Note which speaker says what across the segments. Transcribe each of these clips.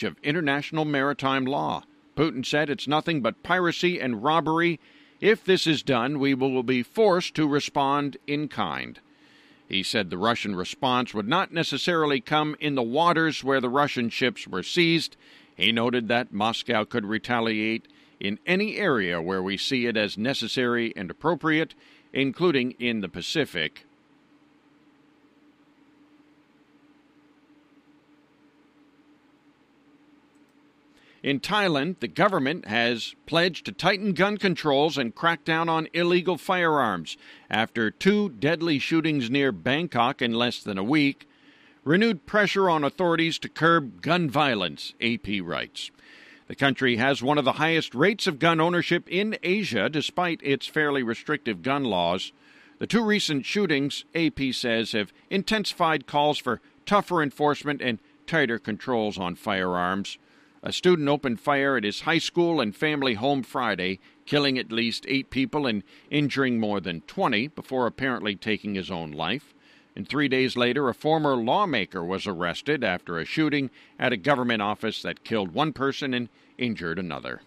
Speaker 1: of international maritime law. Putin said it's nothing but piracy and robbery. If this is done, we will be forced to respond in kind. He said the Russian response would not necessarily come in the waters where the Russian ships were seized. He noted that Moscow could retaliate in any area where we see it as necessary and appropriate, including in the Pacific. In Thailand, the government has pledged to tighten gun controls and crack down on illegal firearms after 2 deadly shootings near Bangkok in less than a week. Renewed pressure on authorities to curb gun violence, AP writes. The country has one of the highest rates of gun ownership in Asia, despite its fairly restrictive gun laws. The 2 recent shootings, AP says, have intensified calls for tougher enforcement and tighter controls on firearms. A student opened fire at his high school and family home Friday, killing at least 8 people and injuring more than 20 before apparently taking his own life. And 3 days later, a former lawmaker was arrested after a shooting at a government office that killed 1 person and injured another.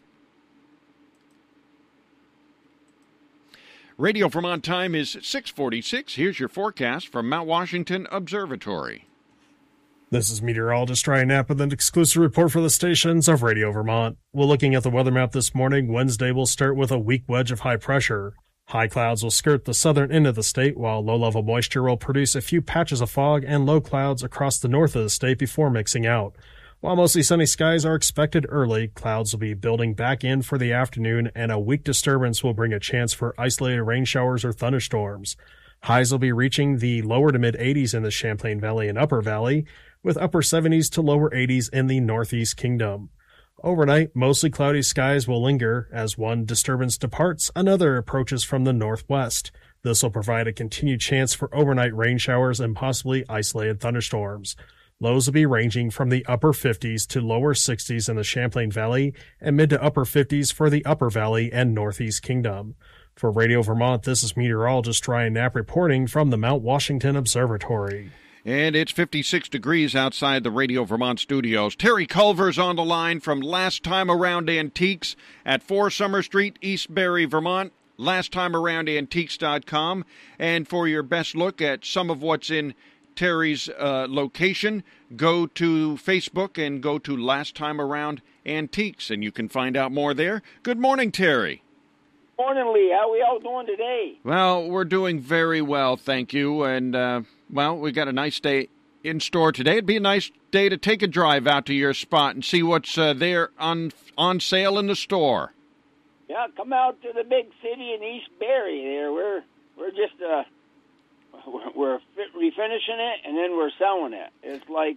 Speaker 1: Radio Vermont time is 6:46. Here's your forecast from Mount Washington Observatory.
Speaker 2: This is meteorologist Ryan Knapp with an exclusive report for the stations of Radio Vermont. We're looking at the weather map this morning. Wednesday will start with a weak wedge of high pressure. High clouds will skirt the southern end of the state, while low-level moisture will produce a few patches of fog and low clouds across the north of the state before mixing out. While mostly sunny skies are expected early, clouds will be building back in for the afternoon, and a weak disturbance will bring a chance for isolated rain showers or thunderstorms. Highs will be reaching the lower to mid-80s in the Champlain Valley and Upper Valley, with upper 70s to lower 80s in the Northeast Kingdom. Overnight, mostly cloudy skies will linger. As one disturbance departs, another approaches from the northwest. This will provide a continued chance for overnight rain showers and possibly isolated thunderstorms. Lows will be ranging from the upper 50s to lower 60s in the Champlain Valley and mid to upper 50s for the Upper Valley and Northeast Kingdom. For Radio Vermont, this is meteorologist Ryan Knapp reporting from the Mount Washington Observatory.
Speaker 1: And it's 56 degrees outside the Radio Vermont studios. Terry Culver's on the line from Last Time Around Antiques at 4 Summer Street, East Barrie, Vermont. LastTimeAroundAntiques.com. And for your best look at some of what's in Terry's location, go to Facebook and go to Last Time Around Antiques, and you can find out more there. Good morning, Terry.
Speaker 3: Morning, Lee. How are we all doing today?
Speaker 1: Well, we're doing very well, thank you. And, we got a nice day in store today. It'd be a nice day to take a drive out to your spot and see what's there on sale in the store.
Speaker 3: Yeah, come out to the big city in East Barrie. There, we're just we're refinishing it and then we're selling it. It's like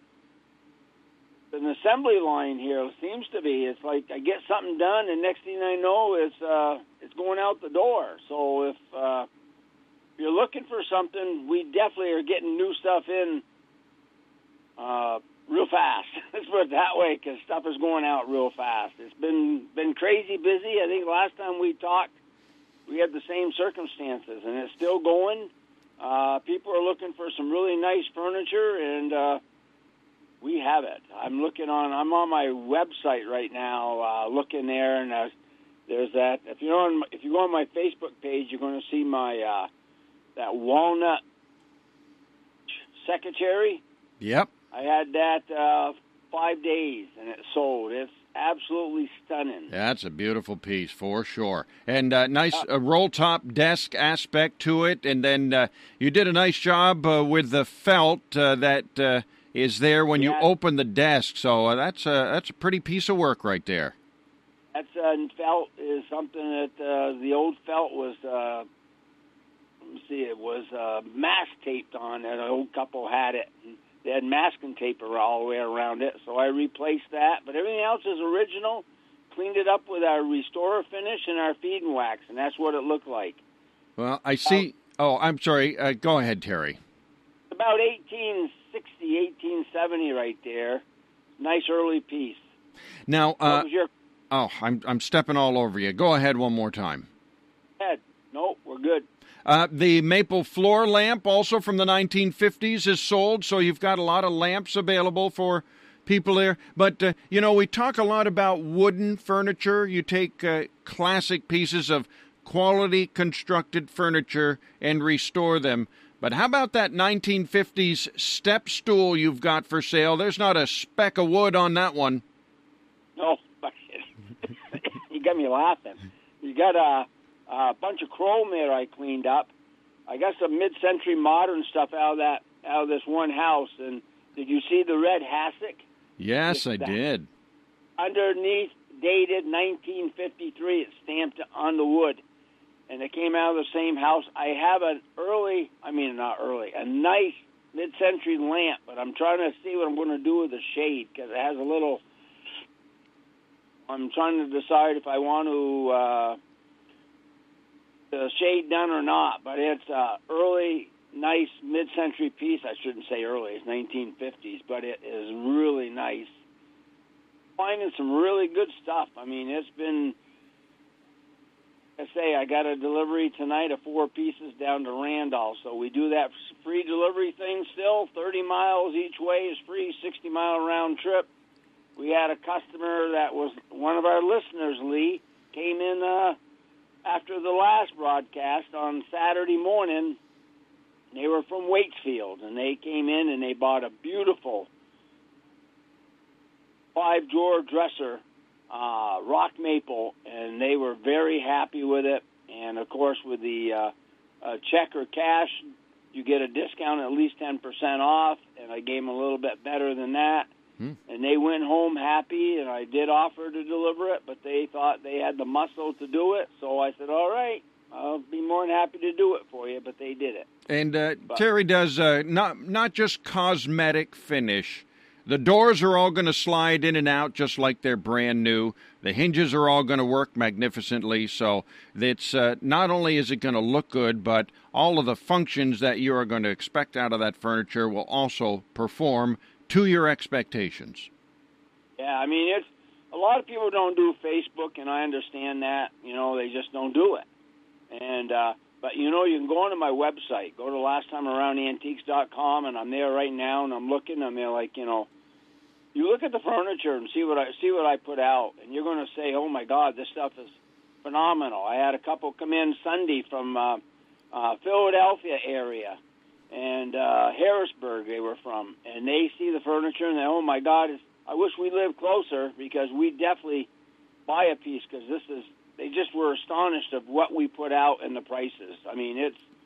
Speaker 3: an assembly line here. It seems to be. It's like I get something done, and next thing I know, it's going out the door. So if you're looking for something, we definitely are getting new stuff in real fast. Let's put it that way, because stuff is going out real fast. It's been crazy busy. I think last time we talked, we had the same circumstances, and it's still going. People are looking for some really nice furniture, and we have it. I'm on my website right now, looking there, and there's that. If you go on my Facebook page, you're going to see my that walnut secretary.
Speaker 1: Yep.
Speaker 3: I had that 5 days, and it sold. It's absolutely stunning.
Speaker 1: That's a beautiful piece, for sure. And nice roll-top desk aspect to it. And then you did a nice job with the felt that is there when you open the desk. So that's a pretty piece of work right there.
Speaker 3: That's felt is something that the old felt was, it was mask taped on. An old couple had it. They had masking tape all the way around it, so I replaced that. But everything else is original. Cleaned it up with our Restorer finish and our feed and wax, and that's what it looked like.
Speaker 1: Well, I see. I'm sorry. Go ahead, Terry.
Speaker 3: About 1860, 1870 right there. Nice early piece.
Speaker 1: Now, I'm stepping all over you. Go ahead one more time.
Speaker 3: Nope, we're good.
Speaker 1: The maple floor lamp, also from the 1950s, is sold, so you've got a lot of lamps available for people there. But, we talk a lot about wooden furniture. You take classic pieces of quality constructed furniture and restore them. But how about that 1950s step stool you've got for sale? There's not a speck of wood on that one.
Speaker 3: No, you got me laughing. You got a bunch of chrome there I cleaned up. I got some mid-century modern stuff out of this one house. And did you see the red hassock?
Speaker 1: Yes, I did. Underneath,
Speaker 3: dated 1953. It's stamped on the wood. And it came out of the same house. I have a nice mid-century lamp, but I'm trying to see what I'm going to do with the shade because it has a little. I'm trying to decide if I want the shade done or not. But it's early, nice mid-century piece. I shouldn't say early; it's 1950s, but it is really nice. Finding some really good stuff. I mean, it's been. I got a delivery tonight of 4 pieces down to Randolph, so we do that free delivery thing still. 30 miles each way is free, 60-mile round trip. We had a customer that was one of our listeners, Lee, came in after the last broadcast on Saturday morning. They were from Waitsfield, and they came in and they bought a beautiful 5-drawer dresser, rock maple, and they were very happy with it. And of course, with the check or cash, you get a discount at least 10% off. And I gave them a little bit better than that. And they went home happy. And I did offer to deliver it, but they thought they had the muscle to do it. So I said, "All right, I'll be more than happy to do it for you." But they did it. And
Speaker 1: Terry does not just cosmetic finish. The doors are all going to slide in and out just like they're brand new. The hinges are all going to work magnificently. So it's not only is it going to look good, but all of the functions that you are going to expect out of that furniture will also perform to your expectations.
Speaker 3: Yeah, I mean, it's a lot of people don't do Facebook, and I understand that. They just don't do it. And but you can go onto my website, go to lasttimearoundantiques.com, and I'm there right now, and I'm looking. I'm there, like, you look at the furniture and see what I put out, and you're going to say, "Oh my God, this stuff is phenomenal." I had a couple come in Sunday from Philadelphia area and Harrisburg. They were from, and they see the furniture and they, "Oh my God, I wish we lived closer because we definitely buy a piece because this is." They just were astonished of what we put out and the prices. I mean,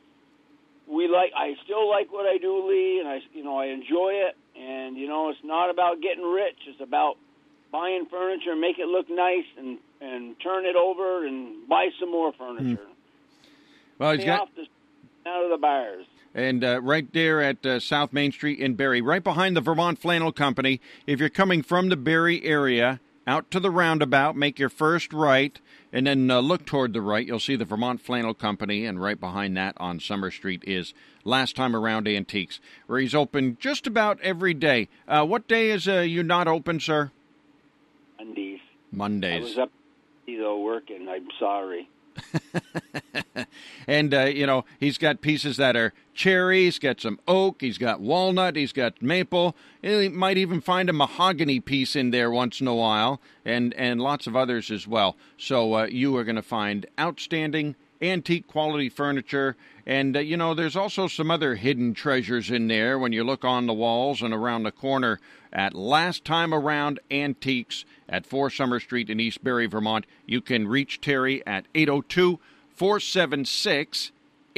Speaker 3: I still like what I do, Lee, and I enjoy it. And it's not about getting rich. It's about buying furniture and make it look nice and turn it over and buy some more furniture.
Speaker 1: Well, he's got
Speaker 3: out of the bars.
Speaker 1: And right there at South Main Street in Barrie, right behind the Vermont Flannel Company. If you're coming from the Barrie area, out to the roundabout, make your first right, and then look toward the right. You'll see the Vermont Flannel Company, and right behind that on Summer Street is Last Time Around Antiques, where he's open just about every day. What day is you not open, sir? Mondays. I
Speaker 3: was up, working. I'm sorry.
Speaker 1: And, he's got pieces that are cherry, he's got some oak, he's got walnut, he's got maple. He might even find a mahogany piece in there once in a while, and lots of others as well. So you are going to find outstanding antique quality furniture. And, there's also some other hidden treasures in there when you look on the walls and around the corner at Last Time Around Antiques at 4 Summer Street in East Barrie, Vermont. You can reach Terry at 802-476-8830,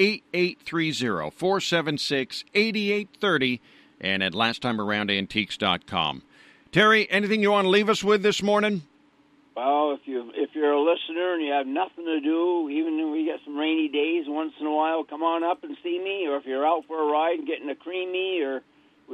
Speaker 1: 476-8830, and at lasttimearoundantiques.com. Terry, anything you want to leave us with this morning?
Speaker 3: Well, if you're a listener and you have nothing to do, even when we get some rainy days once in a while, come on up and see me. Or if you're out for a ride and getting a creamy, or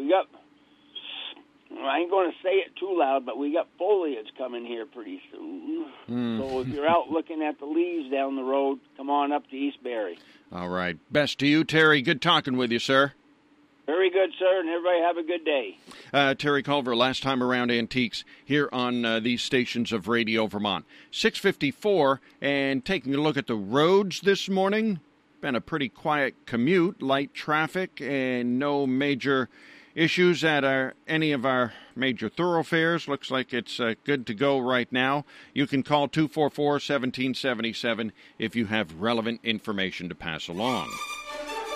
Speaker 3: I ain't going to say it too loud, but we got foliage coming here pretty soon. So if you're out looking at the leaves down the road, come on up to East Barrie.
Speaker 1: All right. Best to you, Terry. Good talking with you, sir.
Speaker 3: Very good, sir, and everybody have a good day.
Speaker 1: Terry Culver, Last Time Around Antiques, here on these stations of Radio Vermont. 6:54, and taking a look at the roads this morning. Been a pretty quiet commute, light traffic, and no major issues at any of our major thoroughfares. Looks like it's good to go right now. You can call 244-1777 if you have relevant information to pass along.